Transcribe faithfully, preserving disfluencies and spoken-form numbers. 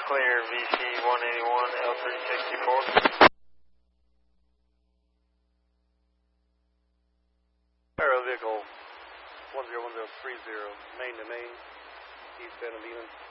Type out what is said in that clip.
clear V C one eighty-one, L three sixty-four. Aero vehicle one zero one zero three zero, main to main, east end of Leland.